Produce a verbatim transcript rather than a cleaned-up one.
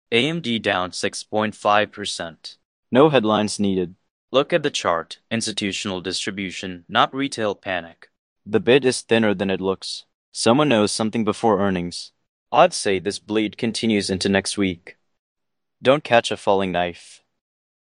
A M D down six point five percent. No headlines needed. Look at the chart. Institutional distribution, not retail panic. The bid is thinner than it looks. Someone knows something before earnings. I'd say this bleed continues into next week. Don't catch a falling knife.